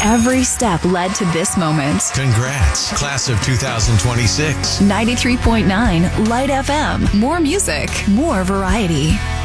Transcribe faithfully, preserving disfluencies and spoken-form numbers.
Every step led to this moment. Congrats, class of two thousand twenty-six. ninety-three point nine Light F M. More music, more variety.